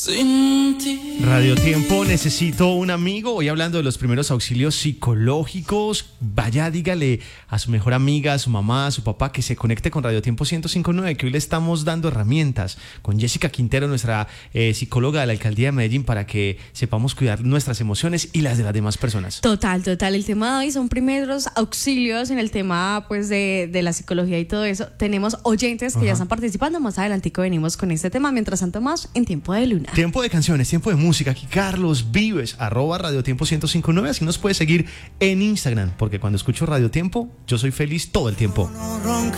sin ti. Radio Tiempo, necesito un amigo. Hoy hablando de los primeros auxilios psicológicos. Vaya, dígale a su mejor amiga, a su mamá, a su papá que se conecte con Radio Tiempo 105.9, que hoy le estamos dando herramientas con Jessica Quintero, nuestra psicóloga de la Alcaldía de Medellín, para que sepamos cuidar nuestras emociones y las de las demás personas. Total. El tema de hoy son primeros auxilios en el tema pues de la psicología y todo eso. Tenemos oyentes que ya están participando. Más adelantico venimos con este tema. Mientras tanto, más en Tiempo de Luna. Tiempo de canciones, tiempo de música. Aquí Carlos Vives, @Radio Tiempo 105.9. Así nos puede seguir en Instagram, porque cuando escucho Radio Tiempo, yo soy feliz todo el tiempo. No ronca